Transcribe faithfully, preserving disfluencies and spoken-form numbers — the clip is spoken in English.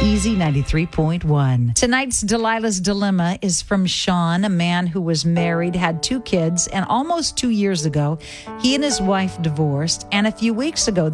Easy ninety-three point one. Tonight's Delilah's Dilemma is from Sean, a man who was married, had two kids, and almost two years ago, he and his wife divorced. And a few weeks ago,